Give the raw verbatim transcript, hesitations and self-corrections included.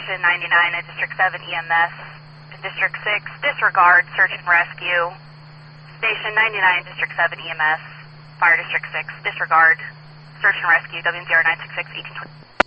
Station ninety-nine at District seven E M S. District six, disregard, search and rescue. Station ninety-nine, District seven E M S. Fire District six, disregard, search and rescue, W zero nine six six, eighteen twenty.